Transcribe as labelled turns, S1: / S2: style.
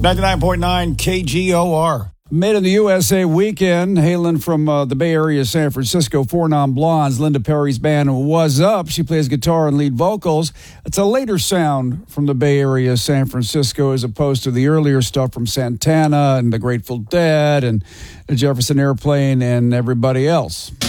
S1: 99.9 KGOR.
S2: Made in the USA weekend, hailing from the Bay Area, San Francisco, Four Non Blondes, Linda Perry's band Was Up. She plays guitar and lead vocals. It's a later sound from the Bay Area, San Francisco, as opposed to the earlier stuff from Santana and the Grateful Dead and the Jefferson Airplane and everybody else.